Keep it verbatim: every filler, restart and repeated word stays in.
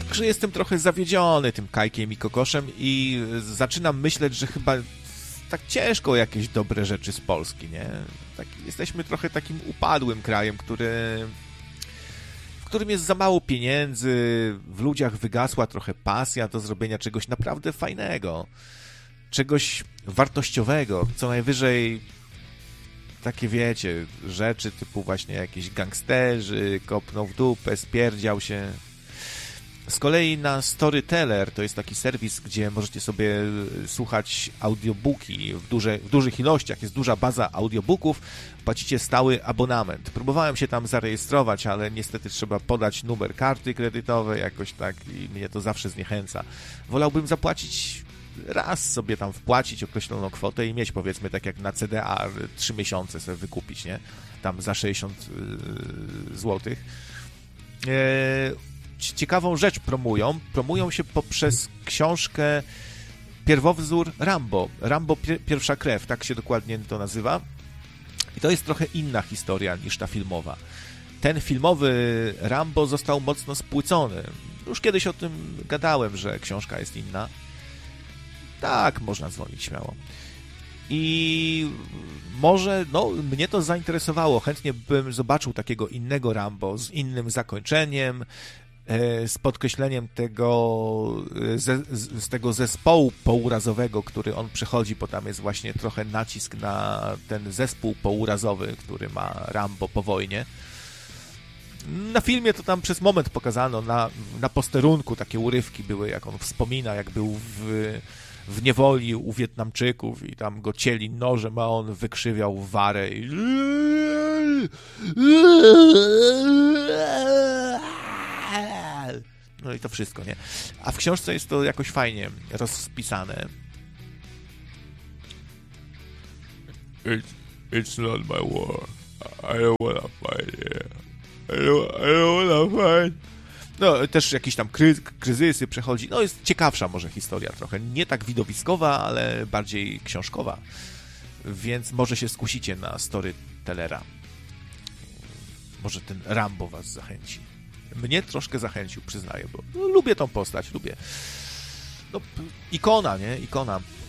że jestem trochę zawiedziony tym Kajkiem i Kokoszem i zaczynam myśleć, że chyba tak ciężko o jakieś dobre rzeczy z Polski, nie? Tak, jesteśmy trochę takim upadłym krajem, który, w którym jest za mało pieniędzy, w ludziach wygasła trochę pasja do zrobienia czegoś naprawdę fajnego, czegoś wartościowego, co najwyżej takie, wiecie, rzeczy typu właśnie jakieś gangsterzy, kopnął w dupę, spierdział się. Z kolei na Storyteller, to jest taki serwis, gdzie możecie sobie słuchać audiobooki w, duże, w dużych ilościach, jest duża baza audiobooków, płacicie stały abonament. Próbowałem się tam zarejestrować, ale niestety trzeba podać numer karty kredytowej jakoś tak i mnie to zawsze zniechęca. Wolałbym zapłacić raz sobie tam wpłacić określoną kwotę i mieć, powiedzmy, tak jak na C D A trzy miesiące sobie wykupić, nie? Tam za sześćdziesiąt złotych. Ciekawą rzecz promują. Promują się poprzez książkę Pierwowzór Rambo. Rambo pier- Pierwsza Krew, tak się dokładnie to nazywa. I to jest trochę inna historia niż ta filmowa. Ten filmowy Rambo został mocno spłycony. Już kiedyś o tym gadałem, że książka jest inna. Tak, można dzwonić śmiało. I może, no, mnie to zainteresowało. Chętnie bym zobaczył takiego innego Rambo z innym zakończeniem, z podkreśleniem tego, ze, z tego zespołu pourazowego, który on przechodzi, bo tam jest właśnie trochę nacisk na ten zespół pourazowy, który ma Rambo po wojnie. Na filmie to tam przez moment pokazano, na, na posterunku takie urywki były, jak on wspomina, jak był w, w niewoli u Wietnamczyków i tam go cieli nożem, a on wykrzywiał warę i... No i to wszystko, nie? A w książce jest to jakoś fajnie rozpisane. It's, it's not my war. I don't wanna fight here. I don't, I don't wanna fight. No, też jakieś tam kry, kryzysy przechodzi. No, jest ciekawsza może historia trochę. Nie tak widowiskowa, ale bardziej książkowa. Więc może się skusicie na Storytellera. Może ten Rambo was zachęci. Mnie troszkę zachęcił, przyznaję, bo no, lubię tą postać, lubię. No, ikona, nie? Ikona.